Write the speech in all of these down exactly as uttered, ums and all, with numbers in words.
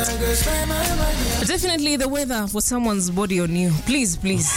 Definitely the weather for someone's body on you. Please, please.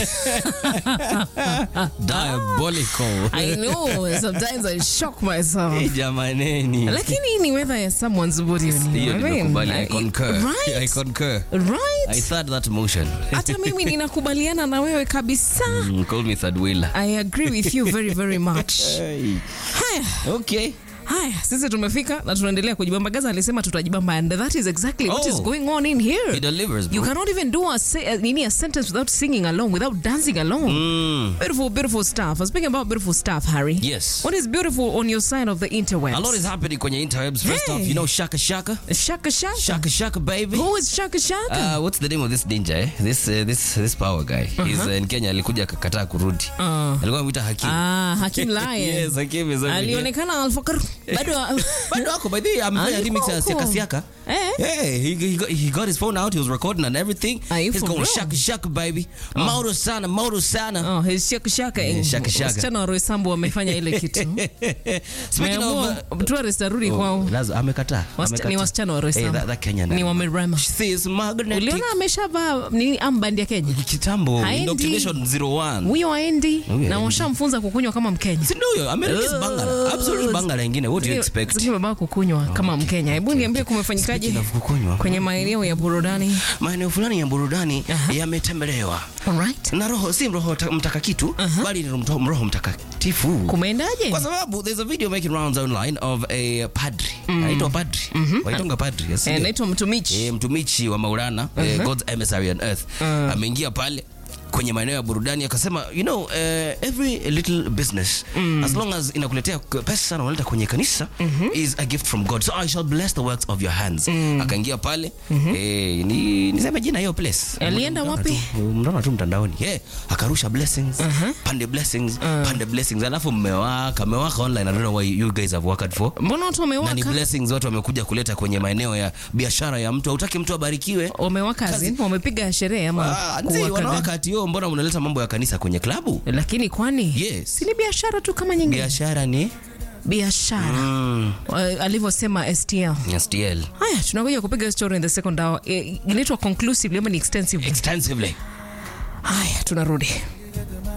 Diabolical. I know. Sometimes I shock myself. Hey, jamaneni. Lakini ni weather ya someone's body on you. Hiyo I mean, nimekubali. I I- concur. Right? I concur. Right? I third that motion. Hata mimi ninakubaliana na wewe kabisa. Mm, call me third wheeler. I agree with you very, very much. Hey. Haya. Okay. Haya, sisi tumefika na tunaendelea kujibamba. Gaza alisema tutajibamba, and that is exactly what Oh. is going on in here. He delivers, bro. You cannot even do a, say, a, nini, a sentence without singing along, without dancing along. Mm. Beautiful, beautiful stuff. Speaking about beautiful stuff, Harry. Yes. What is beautiful on your side of the interwebs? A lot is happening kwenye interwebs. First Hey. off, you know Shaka Shaka? Shaka Shaka. Shaka Shaka, baby. Who is Shaka Shaka? Uh, what's the name of this ninja, eh? This uh, this this power guy. Uh-huh. He's uh, in Kenya, alikuja akakataa kurudi. Uh. Alikuwa anamuita Hakim. Ah, Hakim Lion. Yes, Hakim is over here. Alionekana Alfakar. Bado Bado ako, by the way, amefanya Alikuwa remix ya huko. Siaka Siaka. Eh? Hey, he, he, got, he got his phone out, he was recording and everything. Are you He's for going real? Shaka Shaka, baby. Oh. Moto sana, moto sana. Oh, his Shaka Shaka. Yeah, Shaka Shaka. Wasichana wa Roysambu wamefanya ile kitu. Speaking of... Uh, tourist arudi kwao. Lazo, amekataa. Wasicha- amekataa. ni wasichana wa Hey, Roysambu. that, that Kenyan. Ni wamerema. She's magnetic. Uliona ameshavaa nini amband ya Kenya? Kitambo. Haendi. Indoctrination zero one. Huyo aendi Huyo na haendi. washamfunza kukunywa kama Mkenya. Si ndio huyo? America's bangala. Absolute bangala ingine. What do you expect? Sisi baba kukunywa kama Mkenya. Hebu niambie kumefanyikaje Speaking of kukunywa. kwenye maeneo ya burudani? Maeneo fulani ya burudani Aha. yametembelewa. Alright. Na roho si roho ta- mtakakitu bali ni roho roho mtakatifu. Kumeendaje? Kwa sababu there's a video making rounds online of a padri. Anaitwa padri. Waitonga padri. Yes. Eh, ndio. naitwa mtumichi. Eh, mtumichi wa Maulana, eh, God's emissary on earth. Ameingia pale kwenye maeneo ya burudani akasema, you know, uh, every little business as long as inakuletea k- pesa na unaleta kwenye kanisa is a gift from God, so I shall bless the works of your hands. Akaingia pale eh, ni niseme jina hiyo place. Alienda Mnaona wapi? tu- Mnaona tu mtandaoni. Eh, akarusha blessings, pande blessings, pande blessings. Alafu mmewaka, mmewaka online. I don't know why you guys have worked for. Mbona watu Na ni wamewaka? blessings watu wamekuja kuleta kwenye maeneo ya biashara ya mtu. Hautaki mtu abarikiwe. Wamewaka azin, wamepiga sherehe ama Ah, nzi, kuwaka wanawaka ati yo, mbona mnaleta mambo ya kanisa kwenye klabu? lakini kwani Yes. si ni biashara tu kama nyingine? Biashara ni Biashara. mm, Uh, alivyosema S T L. S T L. Haya, tunakuja kupiga story in the second hour. Eh, inaitwa conclusively ama ni extensively? Extensively. Haya, tunarudi.